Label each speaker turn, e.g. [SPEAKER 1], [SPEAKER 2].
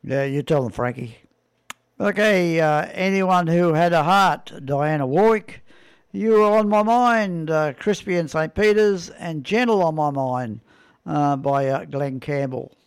[SPEAKER 1] Yeah, you tell them, Frankie. Okay, anyone who had a heart, Diana Warwick. You were on my mind, Crispy and St. Peter's, and Gentle on my mind by Glenn Campbell.